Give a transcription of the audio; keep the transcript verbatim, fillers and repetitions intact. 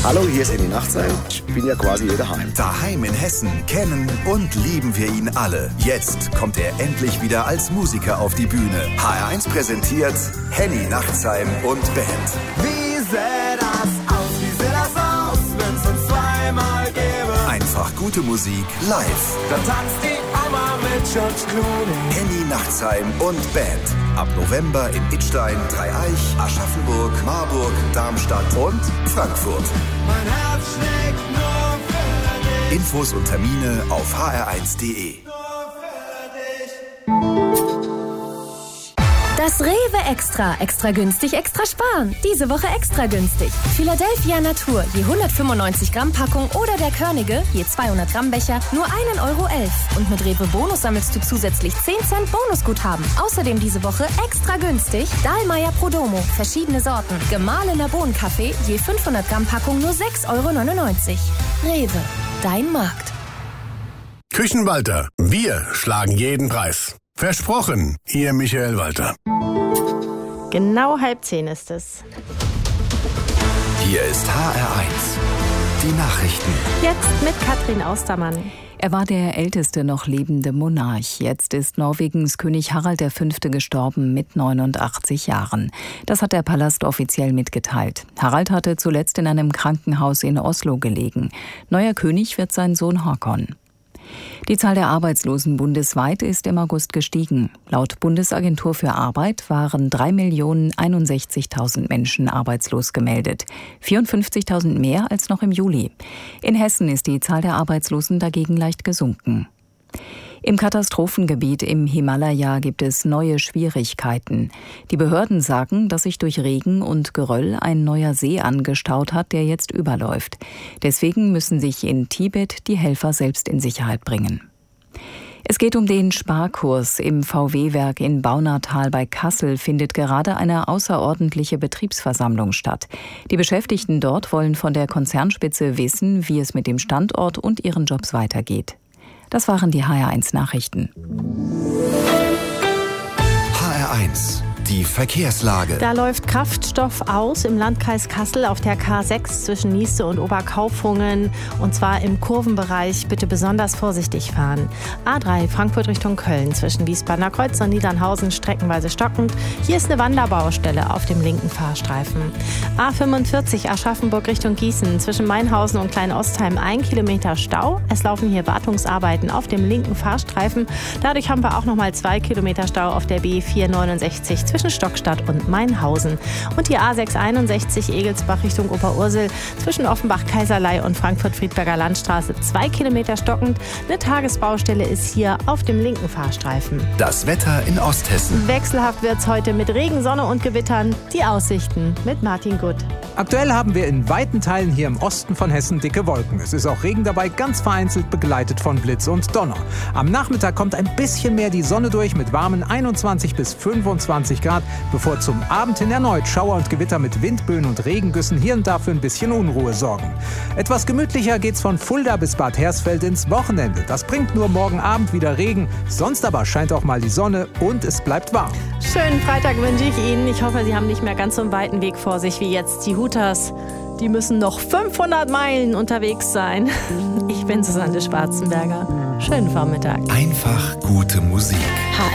Hallo, hier ist Henny Nachtsheim. Ich bin ja quasi hier daheim. Daheim in Hessen kennen und lieben wir ihn alle. Jetzt kommt er endlich wieder als Musiker auf die Bühne. H R eins präsentiert Henny Nachtsheim und Band. Wie sähe das aus, wie sähe das aus, wenn's uns zweimal gäbe? Einfach gute Musik live. Da tanzt die Oma mit George Clooney. Henny Nachtsheim und Band. Ab November in Idstein, Dreieich, Aschaffenburg, Marburg, Darmstadt und Frankfurt. Mein Herz schlägt nur für dich. Infos und Termine auf h r eins punkt d e. Das Rewe Extra. Extra günstig, extra sparen. Diese Woche extra günstig. Philadelphia Natur, je hundertfünfundneunzig Gramm Packung oder der Körnige, je zweihundert Gramm Becher, nur ein Euro elf. Und mit Rewe Bonus sammelst du zusätzlich zehn Cent Bonusguthaben. Außerdem diese Woche extra günstig Dahlmeier Prodomo, verschiedene Sorten. Gemahlener Bohnenkaffee, je fünfhundert Gramm Packung nur sechs Euro neunundneunzig. Rewe, dein Markt. Küchenwalter, wir schlagen jeden Preis. Versprochen, Ihr Michael Walter. Genau halb zehn ist es. Hier ist H R eins. Die Nachrichten. Jetzt mit Katrin Austermann. Er war der älteste noch lebende Monarch. Jetzt ist Norwegens König Harald der Fünfte gestorben mit neunundachtzig Jahren. Das hat der Palast offiziell mitgeteilt. Harald hatte zuletzt in einem Krankenhaus in Oslo gelegen. Neuer König wird sein Sohn Håkon. Die Zahl der Arbeitslosen bundesweit ist im August gestiegen. Laut Bundesagentur für Arbeit waren drei Millionen einundsechzigtausend Menschen arbeitslos gemeldet. vierundfünfzigtausend mehr als noch im Juli. In Hessen ist die Zahl der Arbeitslosen dagegen leicht gesunken. Im Katastrophengebiet im Himalaya gibt es neue Schwierigkeiten. Die Behörden sagen, dass sich durch Regen und Geröll ein neuer See angestaut hat, der jetzt überläuft. Deswegen müssen sich in Tibet die Helfer selbst in Sicherheit bringen. Es geht um den Sparkurs. Im V W-Werk in Baunatal bei Kassel findet gerade eine außerordentliche Betriebsversammlung statt. Die Beschäftigten dort wollen von der Konzernspitze wissen, wie es mit dem Standort und ihren Jobs weitergeht. Das waren die H R eins Nachrichten. H R eins. Die Verkehrslage. Da läuft Kraftstoff aus im Landkreis Kassel auf der K sechs zwischen Nieste und Oberkaufungen. Und zwar im Kurvenbereich. Bitte besonders vorsichtig fahren. A drei Frankfurt Richtung Köln zwischen Wiesbadener Kreuz und Niedernhausen streckenweise stockend. Hier ist eine Wanderbaustelle auf dem linken Fahrstreifen. A fünfundvierzig Aschaffenburg Richtung Gießen zwischen Mainhausen und Kleinostheim ein Kilometer Stau. Es laufen hier Wartungsarbeiten auf dem linken Fahrstreifen. Dadurch haben wir auch noch mal zwei Kilometer Stau auf der B vierhundertneunundsechzig zwischen Stockstadt und Mainhausen. Und die A sechshunderteinundsechzig Egelsbach Richtung Oberursel zwischen Offenbach-Kaiserlei und Frankfurt-Friedberger Landstraße zwei Kilometer stockend. Eine Tagesbaustelle ist hier auf dem linken Fahrstreifen. Das Wetter in Osthessen. Wechselhaft wird's heute mit Regen, Sonne und Gewittern. Die Aussichten mit Martin Gutt. Aktuell haben wir in weiten Teilen hier im Osten von Hessen dicke Wolken. Es ist auch Regen dabei, ganz vereinzelt begleitet von Blitz und Donner. Am Nachmittag kommt ein bisschen mehr die Sonne durch mit warmen einundzwanzig bis fünfundzwanzig Grad, bevor zum Abend hin erneut Schauer und Gewitter mit Windböen und Regengüssen hier und da für ein bisschen Unruhe sorgen. Etwas gemütlicher geht's von Fulda bis Bad Hersfeld ins Wochenende. Das bringt nur morgen Abend wieder Regen, sonst aber scheint auch mal die Sonne und es bleibt warm. Schönen Freitag wünsche ich Ihnen. Ich hoffe, Sie haben nicht mehr ganz so einen weiten Weg vor sich wie jetzt die Hooters. Die müssen noch fünfhundert Meilen unterwegs sein. Ich bin Susanne Schwarzenberger. Schönen Vormittag. Einfach gute Musik. H